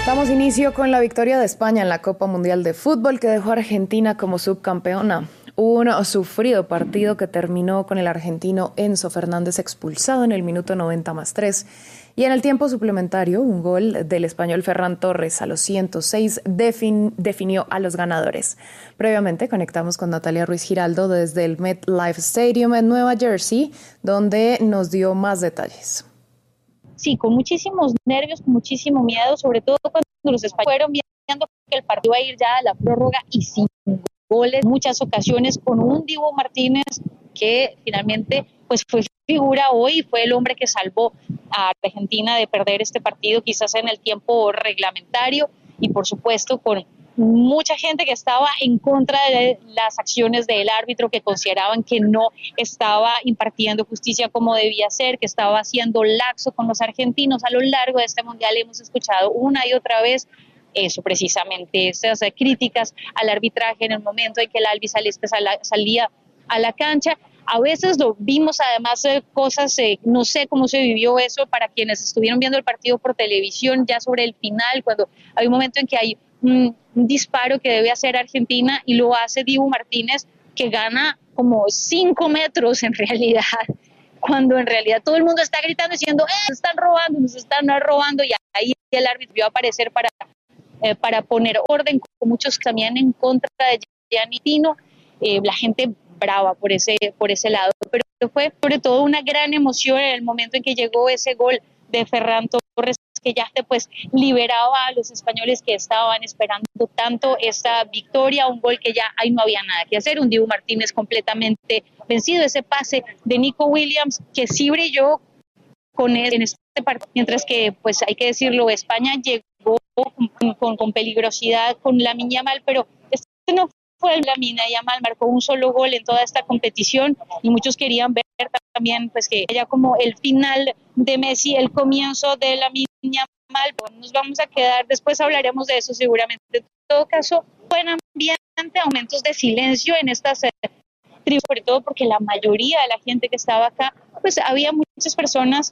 Damos inicio con la victoria de España en la Copa Mundial de Fútbol que dejó a Argentina como subcampeona. Un sufrido partido que terminó con el argentino Enzo Fernández expulsado en el minuto 90+3. Y en el tiempo suplementario, un gol del español Ferran Torres a los 106 definió a los ganadores. Previamente conectamos con Natalia Ruiz Giraldo desde el MetLife Stadium en Nueva Jersey, donde nos dio más detalles. Sí, con muchísimos nervios, con muchísimo miedo, sobre todo cuando los españoles fueron viendo que el partido iba a ir ya a la prórroga y sin goles, en muchas ocasiones con un Dibu Martínez que finalmente pues fue figura hoy, fue el hombre que salvó a Argentina de perder este partido quizás en el tiempo reglamentario y por supuesto con mucha gente que estaba en contra de las acciones del árbitro, que consideraban que no estaba impartiendo justicia como debía ser, que estaba siendo laxo con los argentinos. A lo largo de este mundial hemos escuchado una y otra vez eso, precisamente, esas críticas al arbitraje en el momento en que el Albi salía a la cancha. A veces lo vimos, además, cosas, no sé cómo se vivió eso para quienes estuvieron viendo el partido por televisión, ya sobre el final, cuando hay un momento en que hay un disparo que debe hacer Argentina y lo hace Dibu Martínez, que gana como 5 metros en realidad, cuando en realidad todo el mundo está gritando diciendo, nos están robando, y ahí el árbitro vio aparecer para poner orden, con muchos también en contra de Gianni Pino, la gente brava por ese lado, pero fue sobre todo una gran emoción en el momento en que llegó ese gol de Ferran Torres, que ya pues liberaba a los españoles que estaban esperando tanto esta victoria, un gol que ya ahí no había nada que hacer, un Dibu Martínez completamente vencido, ese pase de Nico Williams que sí brilló con él en este partido, mientras que pues hay que decirlo, España llegó con peligrosidad con Lamine Yamal, pero este no fue Lamine Yamal, marcó un solo gol en toda esta competición y muchos querían ver también pues que ya como el final de Messi, el comienzo de Lamine Yamal. Bueno, nos vamos a quedar, después hablaremos de eso seguramente. En todo caso, buen ambiente, aumentos de silencio en estas tribus, sobre todo porque la mayoría de la gente que estaba acá, pues había muchas personas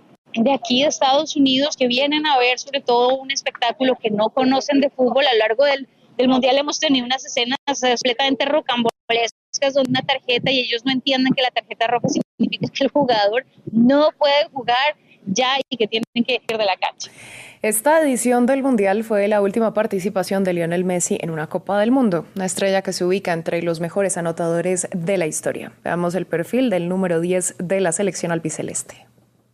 de aquí de Estados Unidos que vienen a ver sobre todo un espectáculo que no conocen de fútbol. A lo largo del Mundial hemos tenido unas escenas completamente rocambolescas donde una tarjeta y ellos no entienden que la tarjeta roja significa que el jugador no puede jugar ya y que tienen que ir de la cancha. Esta edición del Mundial fue la última participación de Lionel Messi en una Copa del Mundo, una estrella que se ubica entre los mejores anotadores de la historia. Veamos el perfil del número 10 de la selección albiceleste.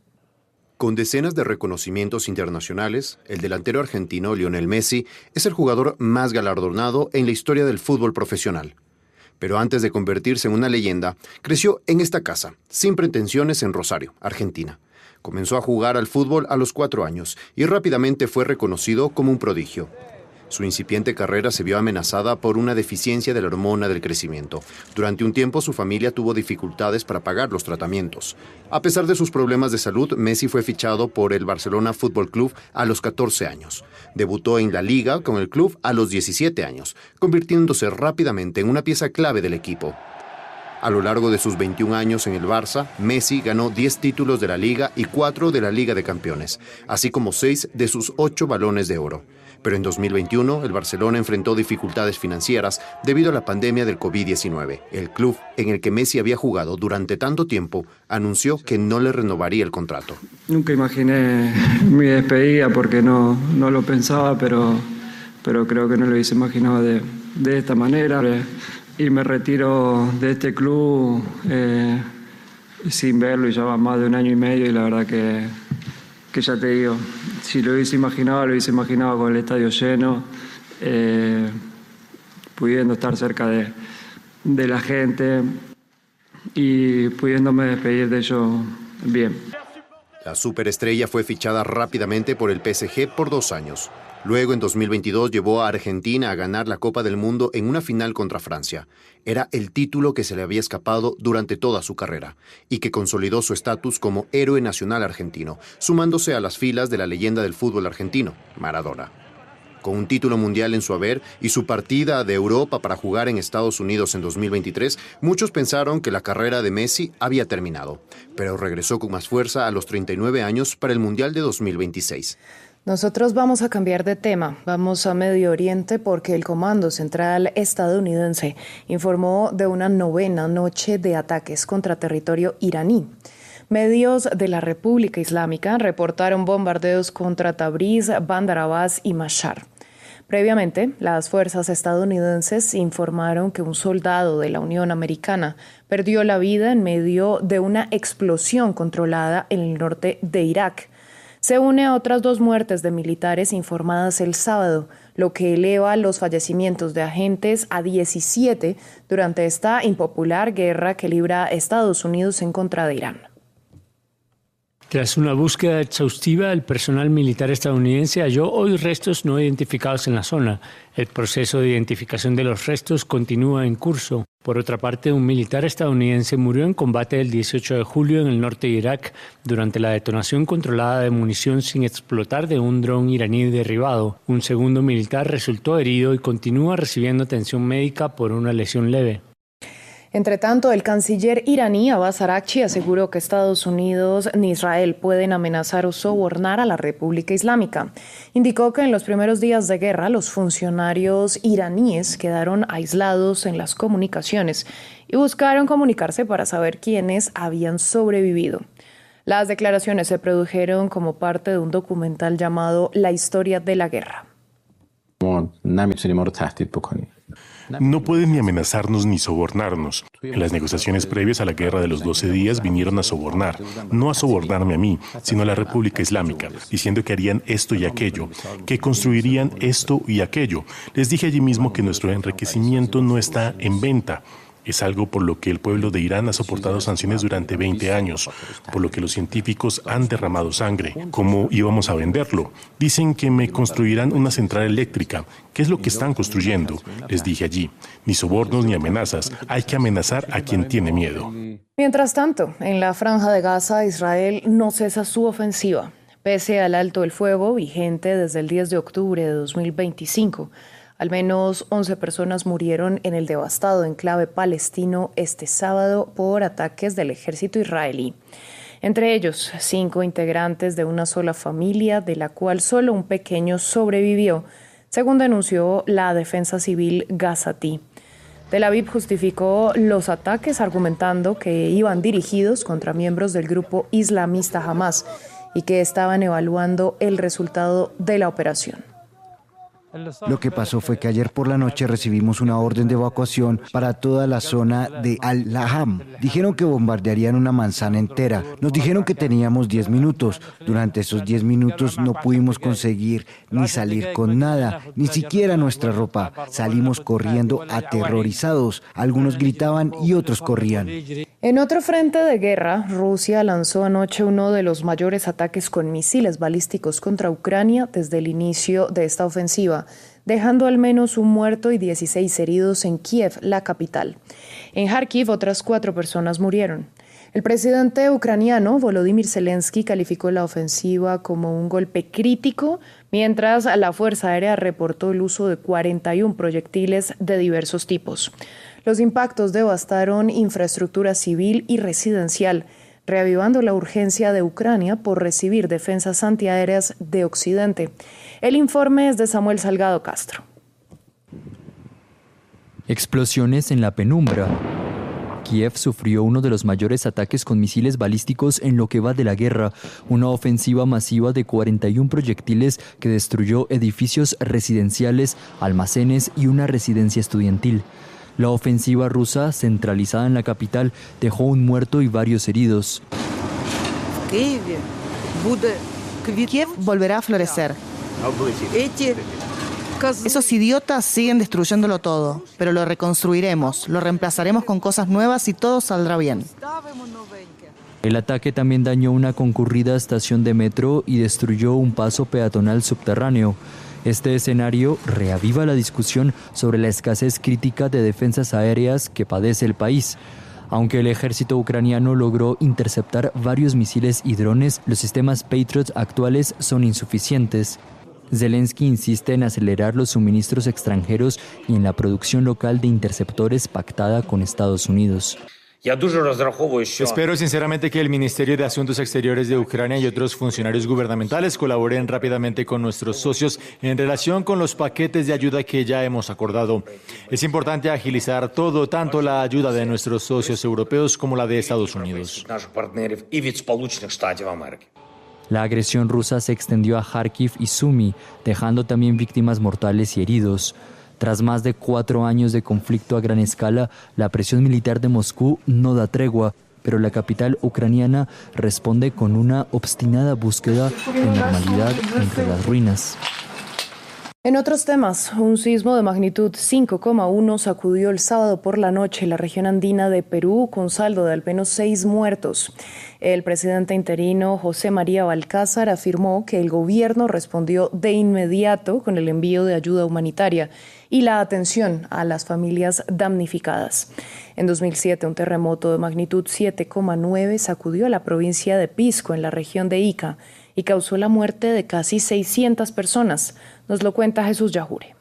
Con decenas de reconocimientos internacionales, el delantero argentino Lionel Messi es el jugador más galardonado en la historia del fútbol profesional. Pero antes de convertirse en una leyenda, creció en esta casa, sin pretensiones en Rosario, Argentina. Comenzó a jugar al fútbol a los 4 años y rápidamente fue reconocido como un prodigio. Su incipiente carrera se vio amenazada por una deficiencia de la hormona del crecimiento. Durante un tiempo su familia tuvo dificultades para pagar los tratamientos. A pesar de sus problemas de salud, Messi fue fichado por el Barcelona Fútbol Club a los 14 años. Debutó en la Liga con el club a los 17 años, convirtiéndose rápidamente en una pieza clave del equipo. A lo largo de sus 21 años en el Barça, Messi ganó 10 títulos de la Liga y 4 de la Liga de Campeones, así como 6 de sus 8 balones de oro. Pero en 2021, el Barcelona enfrentó dificultades financieras debido a la pandemia del COVID-19. El club en el que Messi había jugado durante tanto tiempo anunció que no le renovaría el contrato. Nunca imaginé mi despedida porque no lo pensaba, pero creo que no lo hubiese imaginado de esta manera. Y me retiro de este club sin verlo y ya va más de 1 año y medio y la verdad que ya te digo, si lo hubiese imaginado con el estadio lleno, pudiendo estar cerca de la gente y pudiéndome despedir de ellos bien. La superestrella fue fichada rápidamente por el PSG por 2 años. Luego, en 2022, llevó a Argentina a ganar la Copa del Mundo en una final contra Francia. Era el título que se le había escapado durante toda su carrera y que consolidó su estatus como héroe nacional argentino, sumándose a las filas de la leyenda del fútbol argentino, Maradona. Con un título mundial en su haber y su partida de Europa para jugar en Estados Unidos en 2023, muchos pensaron que la carrera de Messi había terminado, pero regresó con más fuerza a los 39 años para el Mundial de 2026. Nosotros vamos a cambiar de tema, vamos a Medio Oriente porque el Comando Central estadounidense informó de una 9ª noche de ataques contra territorio iraní. Medios de la República Islámica reportaron bombardeos contra Tabriz, Bandar Abbas y Mashhad. Previamente, las fuerzas estadounidenses informaron que un soldado de la Unión Americana perdió la vida en medio de una explosión controlada en el norte de Irak. Se une a otras 2 muertes de militares informadas el sábado, lo que eleva los fallecimientos de agentes a 17 durante esta impopular guerra que libra Estados Unidos en contra de Irán. Tras una búsqueda exhaustiva, el personal militar estadounidense halló hoy restos no identificados en la zona. El proceso de identificación de los restos continúa en curso. Por otra parte, un militar estadounidense murió en combate el 18 de julio en el norte de Irak durante la detonación controlada de munición sin explotar de un dron iraní derribado. Un segundo militar resultó herido y continúa recibiendo atención médica por una lesión leve. Entre tanto, el canciller iraní Abbas Araghchi aseguró que Estados Unidos ni Israel pueden amenazar o sobornar a la República Islámica. Indicó que en los primeros días de guerra los funcionarios iraníes quedaron aislados en las comunicaciones y buscaron comunicarse para saber quiénes habían sobrevivido. Las declaraciones se produjeron como parte de un documental llamado La historia de la guerra. No pueden ni amenazarnos ni sobornarnos. En las negociaciones previas a la guerra de los 12 días vinieron a sobornar, no a sobornarme a mí, sino a la República Islámica, diciendo que harían esto y aquello, que construirían esto y aquello. Les dije allí mismo que nuestro enriquecimiento no está en venta. Es algo por lo que el pueblo de Irán ha soportado sanciones durante 20 años, por lo que los científicos han derramado sangre. ¿Cómo íbamos a venderlo? Dicen que me construirán una central eléctrica. ¿Qué es lo que están construyendo? Les dije allí. Ni sobornos ni amenazas. Hay que amenazar a quien tiene miedo. Mientras tanto, en la Franja de Gaza, Israel no cesa su ofensiva. Pese al alto el fuego vigente desde el 10 de octubre de 2025, al menos 11 personas murieron en el devastado enclave palestino este sábado por ataques del ejército israelí. Entre ellos, 5 integrantes de una sola familia, de la cual solo un pequeño sobrevivió, según denunció la Defensa Civil gazatí. Tel Aviv justificó los ataques argumentando que iban dirigidos contra miembros del grupo islamista Hamas y que estaban evaluando el resultado de la operación. Lo que pasó fue que ayer por la noche recibimos una orden de evacuación para toda la zona de Al-Laham. Dijeron que bombardearían una manzana entera. Nos dijeron que teníamos 10 minutos. Durante esos 10 minutos no pudimos conseguir ni salir con nada, ni siquiera nuestra ropa. Salimos corriendo aterrorizados. Algunos gritaban y otros corrían. En otro frente de guerra, Rusia lanzó anoche uno de los mayores ataques con misiles balísticos contra Ucrania desde el inicio de esta ofensiva, dejando al menos un muerto y 16 heridos en Kiev, la capital. En Kharkiv, otras 4 personas murieron. El presidente ucraniano Volodymyr Zelensky calificó la ofensiva como un golpe crítico, mientras la Fuerza Aérea reportó el uso de 41 proyectiles de diversos tipos. Los impactos devastaron infraestructura civil y residencial, reavivando la urgencia de Ucrania por recibir defensas antiaéreas de Occidente. El informe es de Samuel Salgado Castro. Explosiones en la penumbra. Kiev sufrió uno de los mayores ataques con misiles balísticos en lo que va de la guerra, una ofensiva masiva de 41 proyectiles que destruyó edificios residenciales, almacenes y una residencia estudiantil. La ofensiva rusa, centralizada en la capital, dejó un muerto y varios heridos. Kiev volverá a florecer. Esos idiotas siguen destruyéndolo todo, pero lo reconstruiremos, lo reemplazaremos con cosas nuevas y todo saldrá bien. El ataque también dañó una concurrida estación de metro y destruyó un paso peatonal subterráneo. Este escenario reaviva la discusión sobre la escasez crítica de defensas aéreas que padece el país. Aunque el ejército ucraniano logró interceptar varios misiles y drones, los sistemas Patriot actuales son insuficientes. Zelensky insiste en acelerar los suministros extranjeros y en la producción local de interceptores pactada con Estados Unidos. Espero sinceramente que el Ministerio de Asuntos Exteriores de Ucrania y otros funcionarios gubernamentales colaboren rápidamente con nuestros socios en relación con los paquetes de ayuda que ya hemos acordado. Es importante agilizar todo, tanto la ayuda de nuestros socios europeos como la de Estados Unidos. La agresión rusa se extendió a Kharkiv y Sumy, dejando también víctimas mortales y heridos. Tras más de 4 años de conflicto a gran escala, la presión militar de Moscú no da tregua, pero la capital ucraniana responde con una obstinada búsqueda de normalidad entre las ruinas. En otros temas, un sismo de magnitud 5,1 sacudió el sábado por la noche la región andina de Perú con saldo de al menos 6 muertos. El presidente interino José María Balcázar afirmó que el gobierno respondió de inmediato con el envío de ayuda humanitaria y la atención a las familias damnificadas. En 2007, un terremoto de magnitud 7,9 sacudió a la provincia de Pisco en la región de Ica y causó la muerte de casi 600 personas. Nos lo cuenta Jesús Yajure.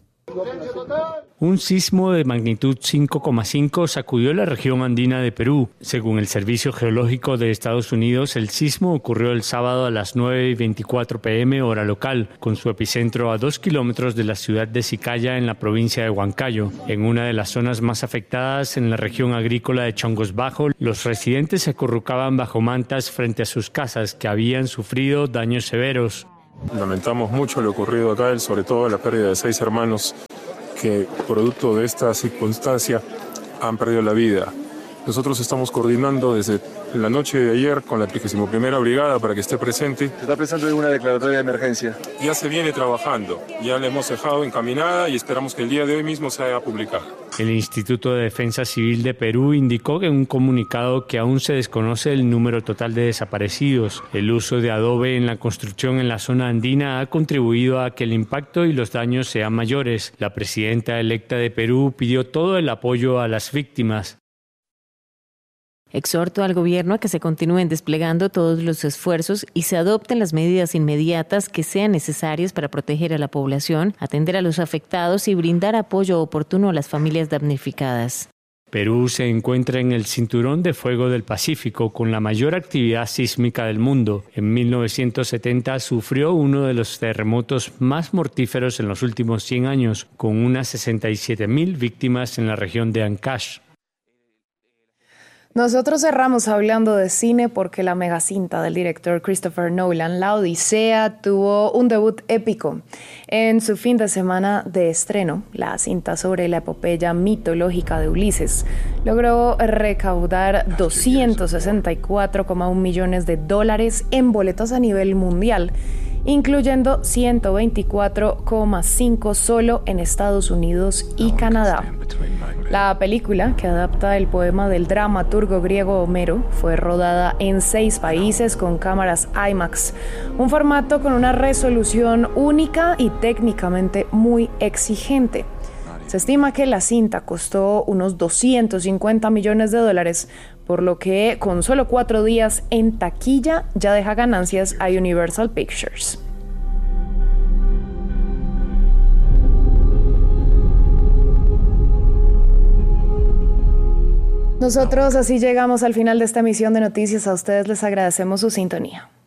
Un sismo de magnitud 5,5 sacudió la región andina de Perú. Según el Servicio Geológico de Estados Unidos, el sismo ocurrió el sábado a las 9:24 p.m. hora local, con su epicentro a 2 kilómetros de la ciudad de Sicaya en la provincia de Huancayo. En una de las zonas más afectadas, en la región agrícola de Chongos Bajo, los residentes se acurrucaban bajo mantas frente a sus casas que habían sufrido daños severos. Lamentamos mucho lo ocurrido acá, sobre todo la pérdida de 6 hermanos que, producto de esta circunstancia, han perdido la vida. Nosotros estamos coordinando desde la noche de ayer con la 31ª Brigada para que esté presente. ¿Está pensando en una declaratoria de emergencia? Ya se viene trabajando, ya la hemos dejado encaminada y esperamos que el día de hoy mismo se haya publicado. El Instituto de Defensa Civil de Perú indicó en un comunicado que aún se desconoce el número total de desaparecidos. El uso de adobe en la construcción en la zona andina ha contribuido a que el impacto y los daños sean mayores. La presidenta electa de Perú pidió todo el apoyo a las víctimas. Exhorto al gobierno a que se continúen desplegando todos los esfuerzos y se adopten las medidas inmediatas que sean necesarias para proteger a la población, atender a los afectados y brindar apoyo oportuno a las familias damnificadas. Perú se encuentra en el cinturón de fuego del Pacífico con la mayor actividad sísmica del mundo. En 1970 sufrió uno de los terremotos más mortíferos en los últimos 100 años, con unas 67,000 víctimas en la región de Ancash. Nosotros cerramos hablando de cine porque la megacinta del director Christopher Nolan, La Odisea, tuvo un debut épico. En su fin de semana de estreno, la cinta sobre la epopeya mitológica de Ulises logró recaudar $264,1 millones en boletos a nivel mundial, incluyendo 124,5 solo en Estados Unidos y Canadá. La película, que adapta el poema del dramaturgo griego Homero, fue rodada en 6 países con cámaras IMAX, un formato con una resolución única y técnicamente muy exigente. Se estima que la cinta costó unos $250 millones, por lo que con solo 4 días en taquilla ya deja ganancias a Universal Pictures. Nosotros así llegamos al final de esta emisión de noticias. A ustedes les agradecemos su sintonía.